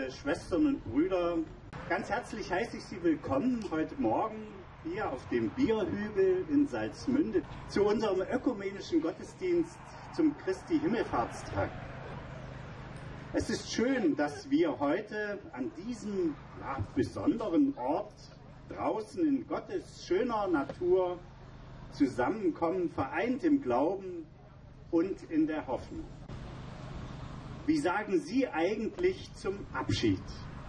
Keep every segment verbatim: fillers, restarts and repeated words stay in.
liebe Schwestern und Brüder, ganz herzlich heiße ich Sie willkommen heute Morgen hier auf dem Bierhügel in Salzmünde zu unserem ökumenischen Gottesdienst zum Christi Himmelfahrtstag. Es ist schön, dass wir heute an diesem ja, besonderen Ort draußen in Gottes schöner Natur zusammenkommen, vereint im Glauben und in der Hoffnung. Wie sagen Sie eigentlich zum Abschied?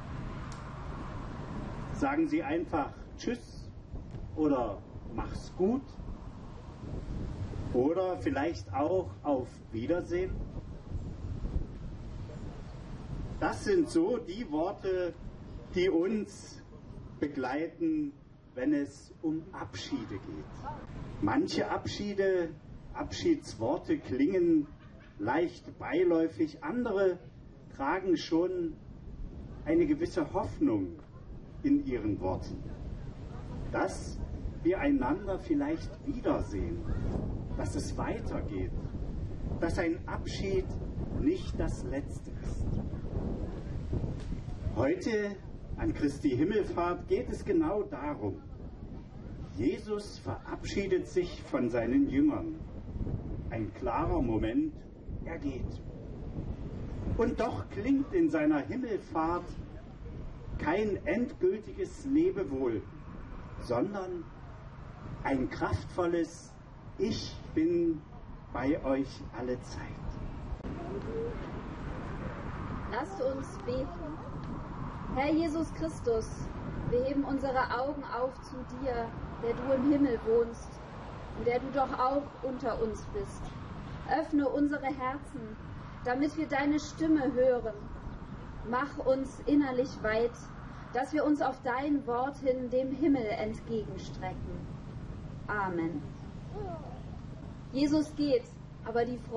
Sagen Sie einfach Tschüss oder Mach's gut? Oder vielleicht auch Auf Wiedersehen? Das sind so die Worte, die uns begleiten, wenn es um Abschiede geht. Manche Abschiede, Abschiedsworte klingen leicht beiläufig, andere tragen schon eine gewisse Hoffnung in ihren Worten, dass wir einander vielleicht wiedersehen, dass es weitergeht, dass ein Abschied nicht das Letzte ist. Heute an Christi Himmelfahrt geht es genau darum. Jesus verabschiedet sich von seinen Jüngern. Ein klarer Moment, er geht. Und doch klingt in seiner Himmelfahrt kein endgültiges Lebewohl, sondern ein kraftvolles Ich bin bei euch alle Zeit. Lasst uns beten. Herr Jesus Christus, wir heben unsere Augen auf zu dir, der du im Himmel wohnst und der du doch auch unter uns bist. Öffne unsere Herzen, damit wir deine Stimme hören. Mach uns innerlich weit, dass wir uns auf dein Wort hin dem Himmel entgegenstrecken. Amen. Jesus geht, aber die Freude